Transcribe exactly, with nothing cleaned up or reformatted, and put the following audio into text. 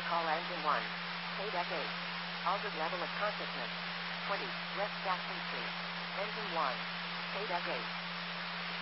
call engine one. K-Deck eight. Altered level of consciousness. twenty. West Jackson Street. Engine one. K-Deck eight.